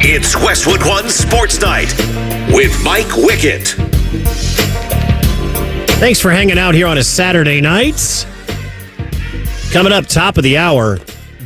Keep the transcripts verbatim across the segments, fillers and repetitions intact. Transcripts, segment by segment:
It's Westwood One Sports Night with Mike Wickett. Thanks for hanging out here on a Saturday night. Coming up top of the hour,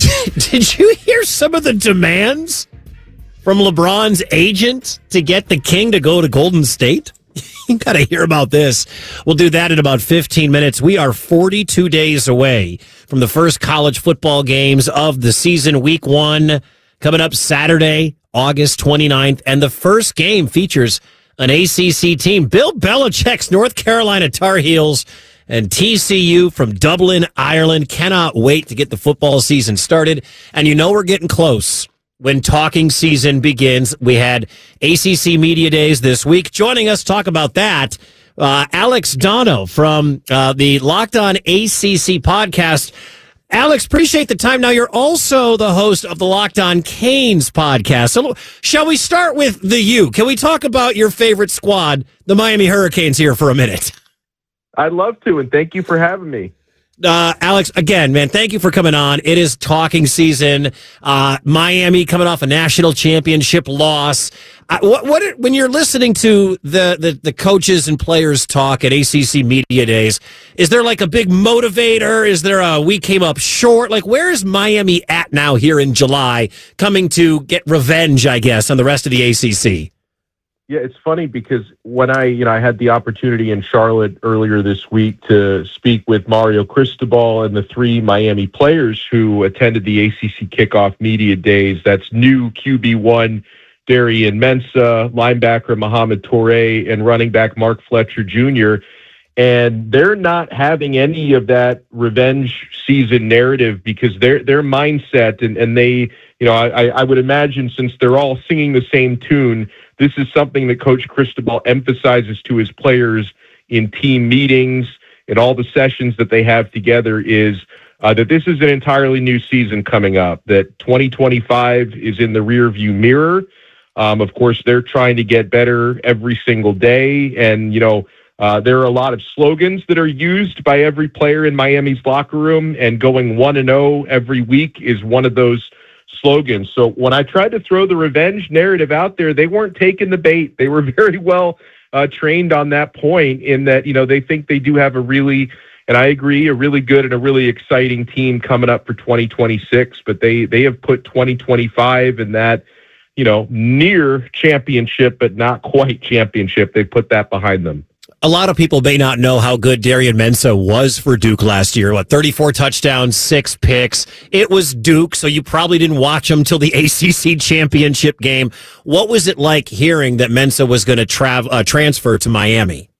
did you hear some of the demands from LeBron's agent to get the King to go to Golden State? You got to hear about this. We'll do that in about fifteen minutes. We are forty-two days away from the first college football games of the season, week one, coming up Saturday, August twenty-ninth. And the first game features an A C C team, Bill Belichick's North Carolina Tar Heels, and T C U from Dublin, Ireland. Cannot wait to get the football season started. And you know we're getting close. When talking season begins, we had A C C Media Days this week. Joining us to talk about that, uh, Alex Dono from uh, the Locked On A C C podcast. Alex, appreciate the time. Now, you're also the host of the Locked On Canes podcast. So, shall we start with the U? Can we talk about your favorite squad, the Miami Hurricanes, here for a minute? I'd love to, and thank you for having me. Uh, Alex, again, man, thank you for coming on. It is talking season. Uh, Miami coming off a national championship loss. Uh, what, what, when you're listening to the, the, the coaches and players talk at A C C Media Days, is there like a big motivator? Is there a, we came up short? Like, where is Miami at now here in July, coming to get revenge, I guess, on the rest of the A C C? Yeah, it's funny because when I, you know, I had the opportunity in Charlotte earlier this week to speak with Mario Cristobal and the three Miami players who attended the A C C Kickoff Media Days. That's new Q B one Darian Mensah, linebacker Mohamed Toure, and running back Mark Fletcher Junior And they're not having any of that revenge season narrative because their their mindset and, and they, you know, I, I would imagine since they're all singing the same tune, this is something that Coach Cristobal emphasizes to his players in team meetings and all the sessions that they have together is uh, that this is an entirely new season coming up, that twenty twenty-five is in the rearview mirror. Um, of course, they're trying to get better every single day. And, you know, uh, there are a lot of slogans that are used by every player in Miami's locker room, and going one and oh every week is one of those slogans. So when I tried to throw the revenge narrative out there, they weren't taking the bait. They were very well uh, trained on that point in that, you know, they think they do have a really, and I agree, a really good and a really exciting team coming up for twenty twenty-six, but they, they have put twenty twenty-five in that, you know, near championship, but not quite championship. They put that behind them. A lot of people may not know how good Darian Mensah was for Duke last year. What, thirty-four touchdowns, six picks. It was Duke, so you probably didn't watch him till the A C C championship game. What was it like hearing that Mensah was going to tra- uh, transfer to Miami?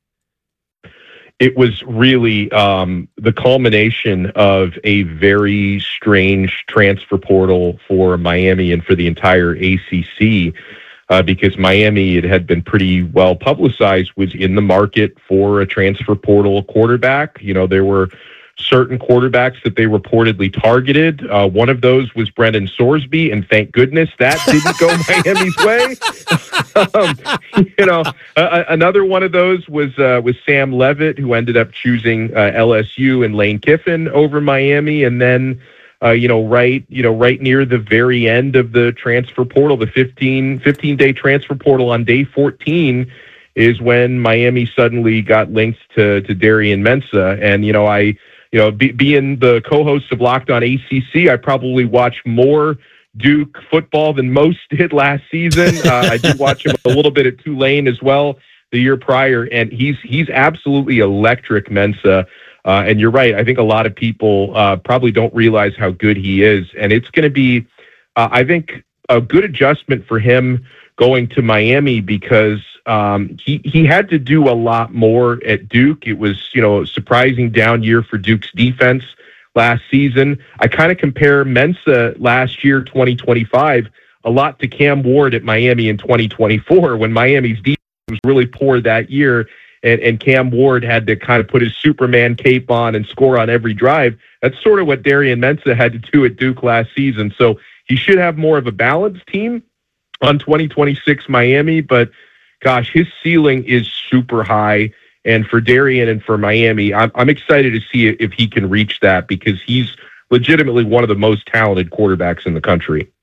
It was really um, the culmination of a very strange transfer portal for Miami and for the entire A C C. Uh, because Miami, it had been pretty well publicized, was in the market for a transfer portal quarterback. You know, there were certain quarterbacks that they reportedly targeted. Uh, one of those was Brendan Sorsby, and thank goodness that didn't go Miami's way. um, you know, uh, another one of those was uh, was Sam Levitt, who ended up choosing uh, L S U and Lane Kiffin over Miami, and then. Uh, you know, right, you know, right near the very end of the transfer portal, the fifteen, fifteen day transfer portal on day fourteen is when Miami suddenly got linked to, to Darian Mensah. And, you know, I, you know, be, being the co-host of Locked On A C C, I probably watched more Duke football than most did last season. Uh, I did watch him a little bit at Tulane as well the year prior. And he's, he's absolutely electric, Mensah. Uh, and you're right. I think a lot of people uh, probably don't realize how good he is. And it's going to be, uh, I think, a good adjustment for him going to Miami because um, he, he had to do a lot more at Duke. It was, you know, a surprising down year for Duke's defense last season. I kind of compare Mensah last year, twenty twenty-five, a lot to Cam Ward at Miami in twenty twenty-four when Miami's defense was really poor that year. And, and Cam Ward had to kind of put his Superman cape on and score on every drive. That's sort of what Darian Mensah had to do at Duke last season. So he should have more of a balanced team on twenty twenty-six Miami. But, gosh, his ceiling is super high. And for Darian and for Miami, I'm, I'm excited to see if he can reach that because he's legitimately one of the most talented quarterbacks in the country.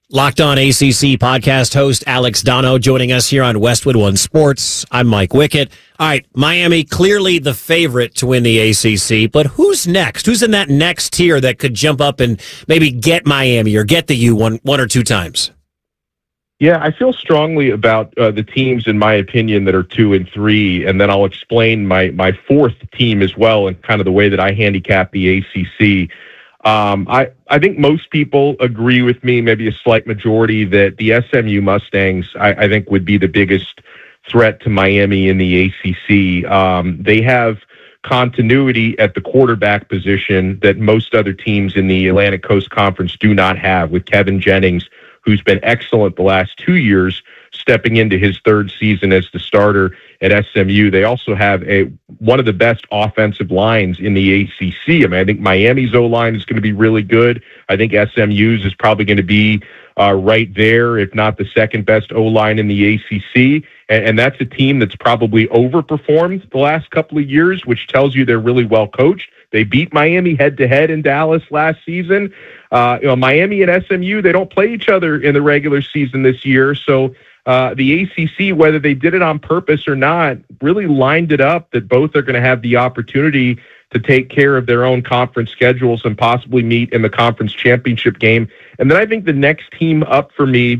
Locked On A C C podcast host Alex Dono joining us here on Westwood One Sports. I'm Mike Wickett. All right, Miami clearly the favorite to win the A C C, but who's next? Who's in that next tier that could jump up and maybe get Miami or get the U one one or two times? Yeah, I feel strongly about uh, the teams, in my opinion, that are two and three, and then I'll explain my my fourth team as well and kind of the way that I handicap the A C C. Um, I, I think most people agree with me, maybe a slight majority, that the S M U Mustangs, I, I think, would be the biggest threat to Miami in the A C C. Um, they have continuity at the quarterback position that most other teams in the Atlantic Coast Conference do not have, with Kevin Jennings, who's been excellent the last two years, stepping into his third season as the starter at S M U. They also have a one of the best offensive lines in the A C C. I mean, I think Miami's O-line is going to be really good. I think S M U's is probably going to be uh, right there, if not the second best O-line in the A C C. And, and that's a team that's probably overperformed the last couple of years, which tells you they're really well coached. They beat Miami head-to-head in Dallas last season. Uh, you know, Miami and S M U, they don't play each other in the regular season this year. So uh, the A C C, whether they did it on purpose or not, really lined it up that both are going to have the opportunity to take care of their own conference schedules and possibly meet in the conference championship game. And then I think the next team up for me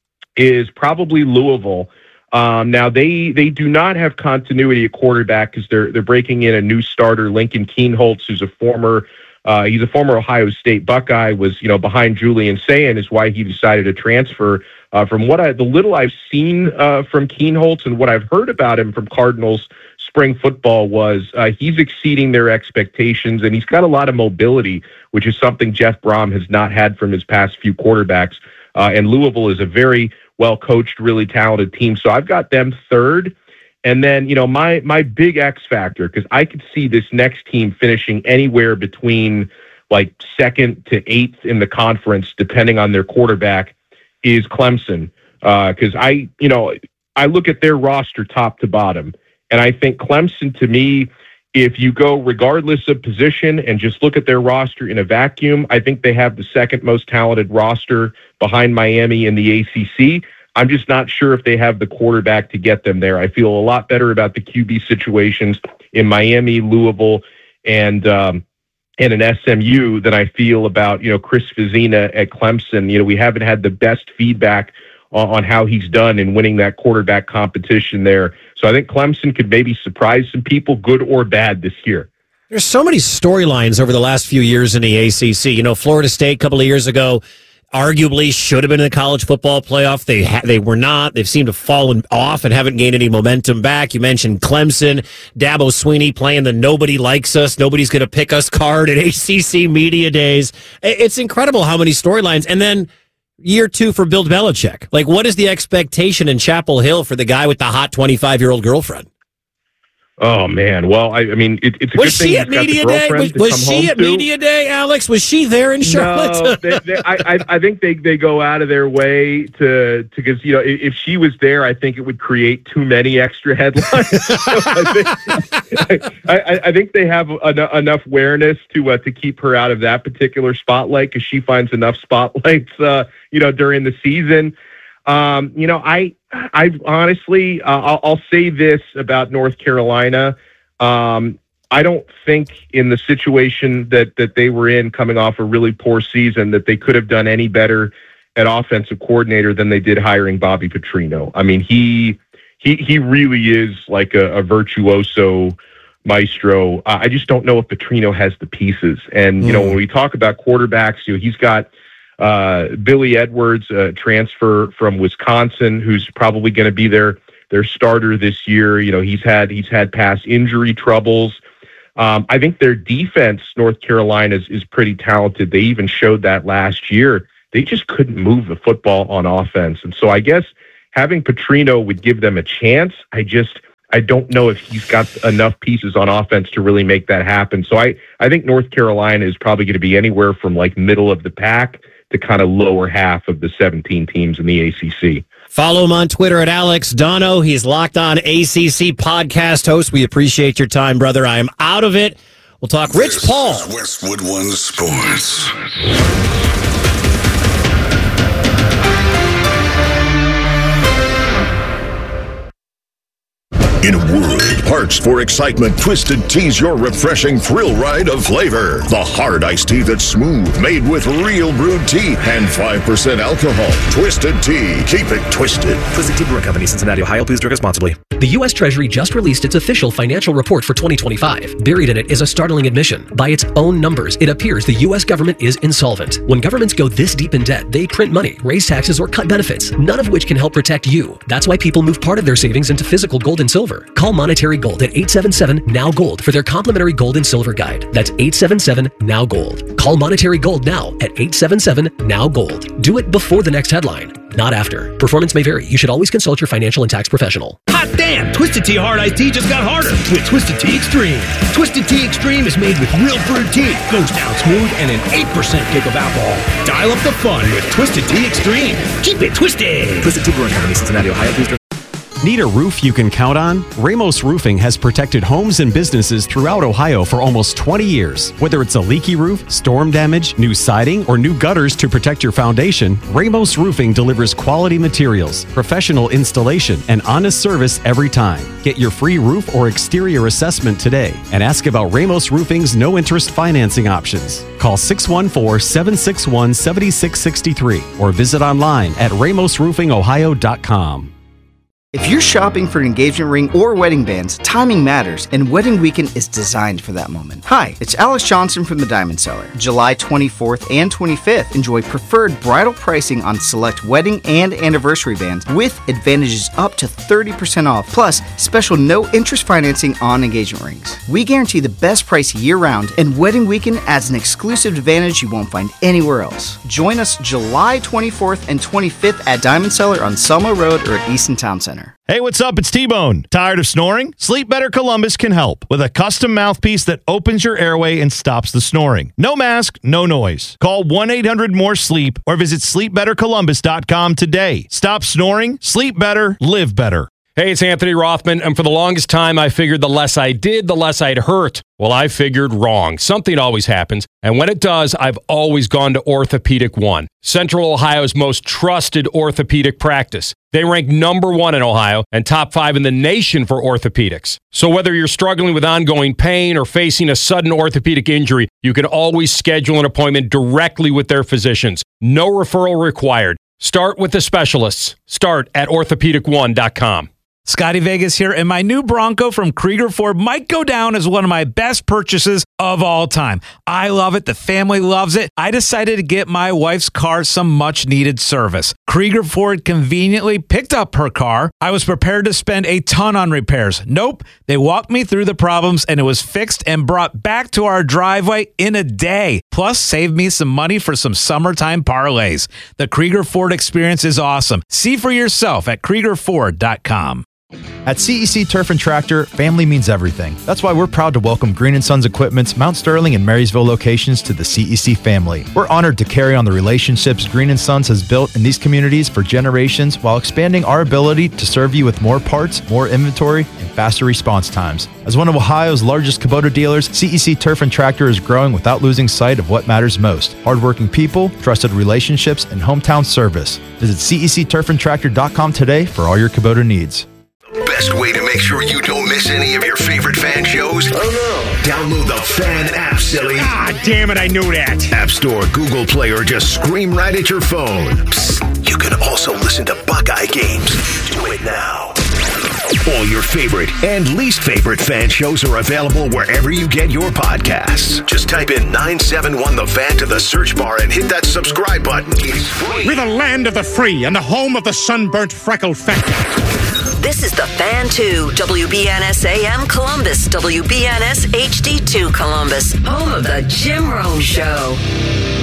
is probably Louisville. Um, now they they do not have continuity at quarterback because they're they're breaking in a new starter, Lincoln Kienholz, who's a former uh, he's a former Ohio State Buckeye. Was you know behind Julian Sayin is why he decided to transfer. Uh, from what I the little I've seen uh, from Kienholz and what I've heard about him from Cardinals spring football was uh, he's exceeding their expectations, and he's got a lot of mobility, which is something Jeff Brom has not had from his past few quarterbacks. Uh, and Louisville is a very well-coached, really talented team. So I've got them third. And then, you know, my my big X factor, because I could see this next team finishing anywhere between like second to eighth in the conference, depending on their quarterback, is Clemson. Because uh, I, you know, I look at their roster top to bottom, and I think Clemson, to me, if you go regardless of position and just look at their roster in a vacuum, I think they have the second most talented roster behind Miami in the A C C. I'm just not sure if they have the quarterback to get them there. I feel a lot better about the Q B situations in Miami, Louisville, and um, and an S M U than I feel about, you know, Chris Vizina at Clemson. You know, we haven't had the best feedback on, on how he's done in winning that quarterback competition there. So I think Clemson could maybe surprise some people, good or bad, this year. There's so many storylines over the last few years in the A C C. You know, Florida State a couple of years ago arguably should have been in the college football playoff. They ha- they were not. They've seemed to have fallen off and haven't gained any momentum back. You mentioned Clemson, Dabo Swinney playing the nobody likes us, nobody's going to pick us card at A C C Media Days. It's incredible how many storylines. And then year two for Bill Belichick. Like, what is the expectation in Chapel Hill for the guy with the hot twenty-five-year-old girlfriend? Oh, man. Well, I, I mean, it, it's a was good thing she at media day? Was, was she at to. media day, Alex? Was she there in Charlotte? No, they, they, I, I think they, they go out of their way to, because, you know, if, if she was there, I think it would create too many extra headlines. So I, think, I, I think they have en- enough awareness to uh, to keep her out of that particular spotlight, because she finds enough spotlights, uh, you know, during the season. Um, you know, I, I honestly, uh, I'll, I'll say this about North Carolina. Um, I don't think in the situation that, that they were in coming off a really poor season that they could have done any better at offensive coordinator than they did hiring Bobby Petrino. I mean, he, he, he really is like a, a virtuoso maestro. Uh, I just don't know if Petrino has the pieces. And, you mm. know, when we talk about quarterbacks, you know, he's got, Uh, Billy Edwards, a uh, transfer from Wisconsin, who's probably going to be their their starter this year. You know, he's had he's had past injury troubles. Um, I think their defense, North Carolina, is, is pretty talented. They even showed that last year. They just couldn't move the football on offense, and so I guess having Petrino would give them a chance. I just I don't know if he's got enough pieces on offense to really make that happen. So I I think North Carolina is probably going to be anywhere from like middle of the pack to kind of lower half of the seventeen teams in the A C C. Follow him on Twitter at Alex Dono. He's Locked On A C C podcast host. We appreciate your time, brother. I am out of it. We'll talk Rich This Paul. Is Westwood One Sports. In a world parched for excitement, Twisted Tea's your refreshing thrill ride of flavor. The hard iced tea that's smooth, made with real brewed tea and five percent alcohol. Twisted Tea. Keep it twisted. Twisted Tea Brewing Company, Cincinnati, Ohio. Please drink responsibly. The U S Treasury just released its official financial report for twenty twenty-five. Buried in it is a startling admission. By its own numbers, it appears the U S government is insolvent. When governments go this deep in debt, they print money, raise taxes, or cut benefits, none of which can help protect you. That's why people move part of their savings into physical gold and silver. Call Monetary Gold at eight seven seven, N O W, GOLD for their complimentary gold and silver guide. That's eight seven seven, N O W, GOLD. Call Monetary Gold now at eight seven seven, N O W, GOLD. Do it before the next headline, not after. Performance may vary. You should always consult your financial and tax professional. Hot damn! Twisted Tea Hard Iced Tea just got harder with Twisted Tea Extreme. Twisted Tea Extreme is made with real brewed tea, goes down smooth, and an eight percent kick of alcohol. Dial up the fun with Twisted Tea Extreme. Keep it twisted. Twisted Tea Brewing Company, Cincinnati, Ohio. Please drink. Need a roof you can count on? Ramos Roofing has protected homes and businesses throughout Ohio for almost twenty years. Whether it's a leaky roof, storm damage, new siding, or new gutters to protect your foundation, Ramos Roofing delivers quality materials, professional installation, and honest service every time. Get your free roof or exterior assessment today and ask about Ramos Roofing's no-interest financing options. Call six one four, seven six one, seven six six three or visit online at ramos roofing ohio dot com. If you're shopping for an engagement ring or wedding bands, timing matters, and Wedding Weekend is designed for that moment. Hi, it's Alex Johnson from the Diamond Cellar. July twenty-fourth and twenty-fifth, enjoy preferred bridal pricing on select wedding and anniversary bands with advantages up to thirty percent off, plus special no-interest financing on engagement rings. We guarantee the best price year-round, and Wedding Weekend adds an exclusive advantage you won't find anywhere else. Join us July twenty-fourth and twenty-fifth at Diamond Cellar on Selma Road or at Easton Town Center. Hey, what's up? It's T-Bone. Tired of snoring? Sleep Better Columbus can help with a custom mouthpiece that opens your airway and stops the snoring. No mask, no noise. Call one eight hundred more sleep or visit sleep better columbus dot com today. Stop snoring, sleep better, live better. Hey, it's Anthony Rothman, and for the longest time, I figured the less I did, the less I'd hurt. Well, I figured wrong. Something always happens, and when it does, I've always gone to Orthopedic One, Central Ohio's most trusted orthopedic practice. They rank number one in Ohio and top five in the nation for orthopedics. So whether you're struggling with ongoing pain or facing a sudden orthopedic injury, you can always schedule an appointment directly with their physicians. No referral required. Start with the specialists. Start at orthopedic one dot com. Scotty Vegas here, and my new Bronco from Krieger Ford might go down as one of my best purchases of all time. I love it. The family loves it. I decided to get my wife's car some much-needed service. Krieger Ford conveniently picked up her car. I was prepared to spend a ton on repairs. Nope. They walked me through the problems, and it was fixed and brought back to our driveway in a day. Plus, saved me some money for some summertime parlays. The Krieger Ford experience is awesome. See for yourself at krieger ford dot com. At C E C Turf and Tractor, family means everything. That's why we're proud to welcome Green and Sons Equipment's Mount Sterling and Marysville locations to the C E C family. We're honored to carry on the relationships Green and Sons has built in these communities for generations while expanding our ability to serve you with more parts, more inventory, and faster response times. As one of Ohio's largest Kubota dealers, C E C Turf and Tractor is growing without losing sight of what matters most: hardworking people, trusted relationships, and hometown service. Visit C E C turf and tractor dot com today for all your Kubota needs. Best way to make sure you don't miss any of your favorite fan shows? Oh no. Download the Fan app, silly. Ah, damn it, I knew that. App Store, Google Play, or just scream right at your phone. Psst, you can also listen to Buckeye games. Do it now. All your favorite and least favorite fan shows are available wherever you get your podcasts. Just type in nine seven one The Fan to the search bar and hit that subscribe button. It's free. We're the land of the free and the home of the sunburnt freckled fat. This is The Fan two, W B N S A M Columbus, W B N S H D two Columbus, home of the Jim Rome Show.